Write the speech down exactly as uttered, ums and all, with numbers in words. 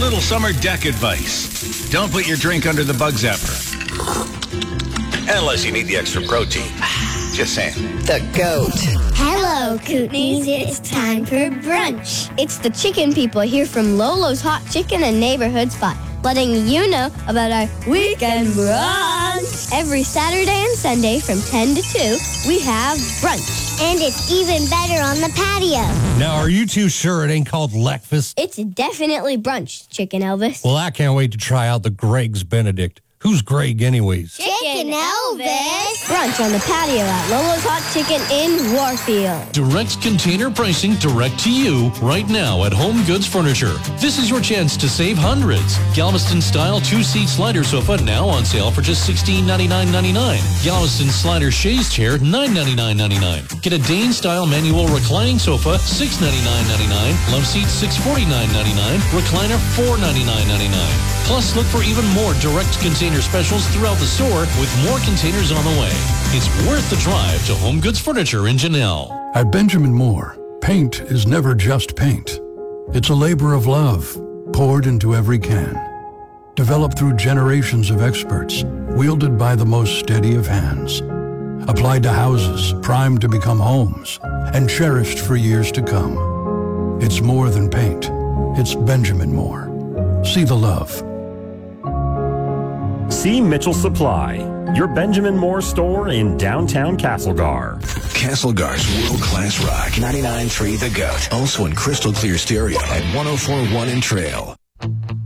little summer deck advice. Don't put your drink under the bug zapper. Unless you need the extra protein. Just saying. The goat. Hello, Kootenays. It's time for brunch. It's the chicken people here from Lolo's Hot Chicken and Neighborhood Spot, letting you know about our weekend brunch. Every Saturday and Sunday from ten to two, we have brunch. And it's even better on the patio. Now, are you too sure it ain't called Leckfast? It's definitely brunch, Chicken Elvis. Well, I can't wait to try out the Greg's Benedict. Who's Greg anyways? Chicken Elvis. Brunch on the patio at Lolo's Hot Chicken in Warfield. Direct container pricing direct to you right now at Home Goods Furniture. This is your chance to save hundreds. Galveston-style two-seat slider sofa now on sale for just sixteen ninety-nine ninety-nine. Galveston slider chaise chair nine ninety-nine ninety-nine. Get a Dane-style manual reclining sofa six ninety-nine ninety-nine. Love seat six forty-nine ninety-nine. Recliner four ninety-nine ninety-nine. Plus, look for even more direct container specials throughout the store with more containers on the way. It's worth the drive to Home Goods Furniture in Janelle. At Benjamin Moore, paint is never just paint. It's a labor of love poured into every can. Developed through generations of experts, wielded by the most steady of hands. Applied to houses primed to become homes and cherished for years to come. It's more than paint. It's Benjamin Moore. See the love. See Mitchell Supply, your Benjamin Moore store in downtown Castlegar. Castlegar's world-class rock. ninety-nine point three The Goat. Also in crystal clear stereo at one oh four point one in Trail.